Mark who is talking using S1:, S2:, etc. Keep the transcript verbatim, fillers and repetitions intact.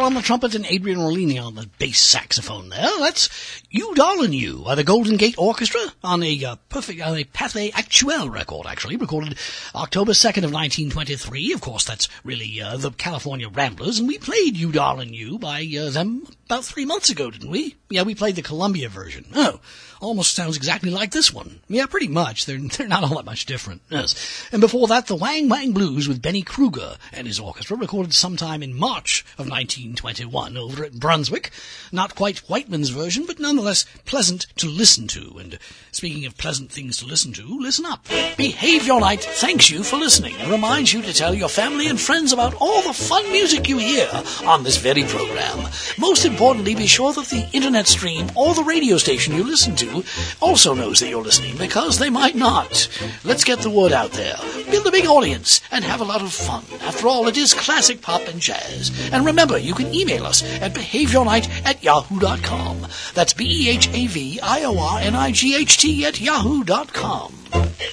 S1: on the trumpet and Adrian Rollini on the bass saxophone there. That's You Darlin' You by the Golden Gate Orchestra on a uh, perfect, on a Pathé Actuel record, actually, recorded October second of nineteen twenty-three. Of course, that's really uh, the California Ramblers, and we played You Darlin' You by uh, them about three months ago, didn't we? Yeah, we played the Columbia version. Oh, almost sounds exactly like this one. Yeah, pretty much. They're they're not all that much different. Yes. And before that, the Wang Wang Blues with Benny Kruger and his orchestra, recorded sometime in March of nineteen twenty-one over at Brunswick. Not quite Whiteman's version, but nonetheless pleasant to listen to. And speaking of pleasant things to listen to, listen up. Behavior Night thanks you for listening and reminds you to tell your family and friends about all the fun music you hear on this very program. Most importantly, be sure that the internet stream or the radio station you listen to also knows that you're listening, because they might not. Let's get the word out there, build a big audience, and have a lot of fun. After all, it is classic pop and jazz. And remember, you can email us at behaviornight at yahoo dot com. That's B E H A V I O R N I G H T at yahoo dot com.